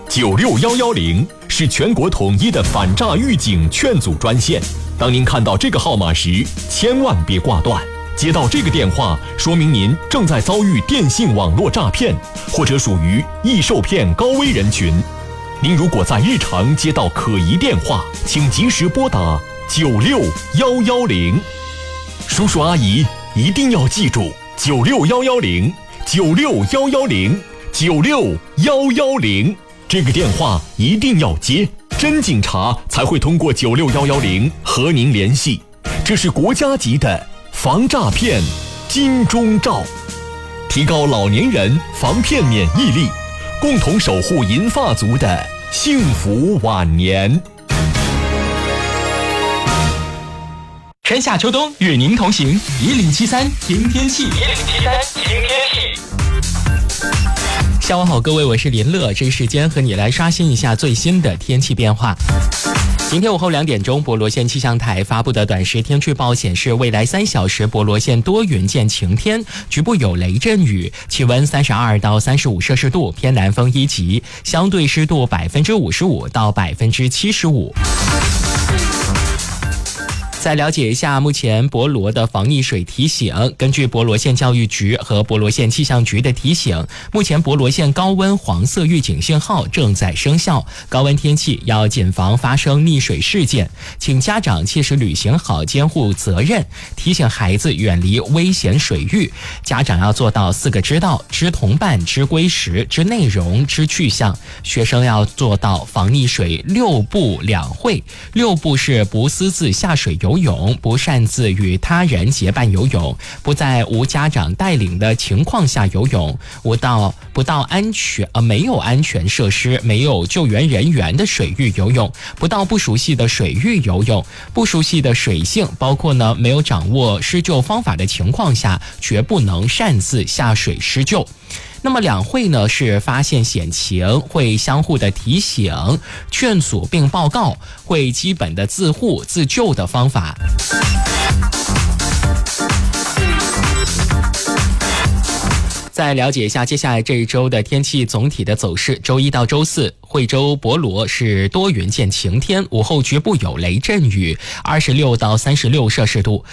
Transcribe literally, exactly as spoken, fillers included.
九六一一零是全国统一的反诈预警劝阻专线。当您看到这个号码时，千万别挂断。接到这个电话，说明您正在遭遇电信网络诈骗，或者属于易受骗高危人群。您如果在日常接到可疑电话，请及时拨打九六一一零。叔叔阿姨一定要记住九六一一零，九六一一零，九六一一零，这个电话一定要接，真警察才会通过九六一一零和您联系。这是国家级的防诈骗金钟罩，提高老年人防骗免疫力，共同守护银发族的幸福晚年。 春夏秋冬与您同行，一零七三听天气，一零七三听天气。下午好，各位，我是林乐，这时间和你来刷新一下最新的天气变化。今天午后两点钟，博罗县气象台发布的短时天气预报显示，未来三小时博罗县多云见晴天，局部有雷阵雨，气温三十二到三十五摄氏度，偏南风一级，相对湿度百分之五十五到百分之七十五。再了解一下目前博罗的防溺水提醒。根据博罗县教育局和博罗县气象局的提醒，目前博罗县高温黄色预警信号正在生效，高温天气要谨防发生溺水事件，请家长切实履行好监护责任，提醒孩子远离危险水域。家长要做到四个知道：知同伴、知规时、知内容、知去向。学生要做到防溺水六不两会。六不是不私自下水游泳，不擅自与他人结伴游泳，不在无家长带领的情况下游泳，不到不到安全呃没有安全设施、没有救援人员的水域游泳，不到不熟悉的水域游泳，不熟悉的水性，包括呢没有掌握施救方法的情况下，绝不能擅自下水施救。那么两会呢是发现险情，会相互的提醒、劝阻并报告，会基本的自护自救的方法。再了解一下接下来这一周的天气总体的走势。周一到周四，惠州博罗是多云见晴天，午后局部有雷阵雨，二十六到三十六摄氏度。